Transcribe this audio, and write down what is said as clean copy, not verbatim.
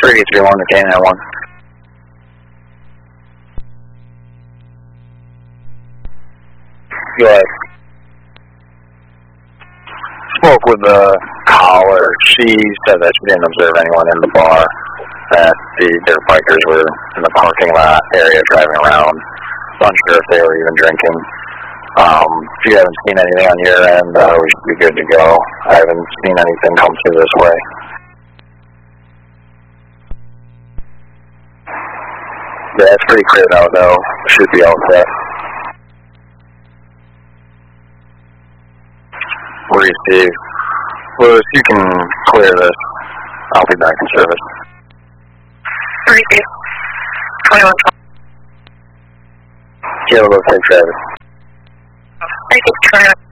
331 to Canine 1. Go ahead. Spoke with the caller. She said that she didn't observe anyone in the bar, that the dirt bikers were in the parking lot area driving around. Unsure if they were even drinking. If you haven't seen anything on your end, we should be good to go. I haven't seen anything come through this way. Yeah, it's pretty clear now, though. Should be all set. Receive. Lewis, you can clear this. I'll be back in service. Receive. 21. Caleb, safe driving. Receive. 21.